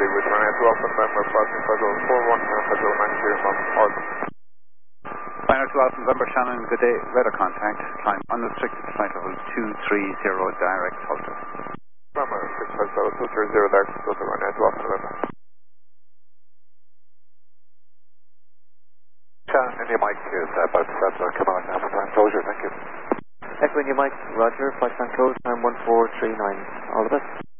with Runway 2 Alpha November, passing Federal 41, Federal 90 from Orton. Final 2 Alpha November, Shannon, good day, radar contact, climb unrestricted, flight level 230, direct Halter. November, 6 level 230, direct Halter, Runway 2 Alpha November. Shannon, India Mike is about to set come on now for time closure, thank you. Echo India Mike, Roger, flight time closed, time 1439, all the best.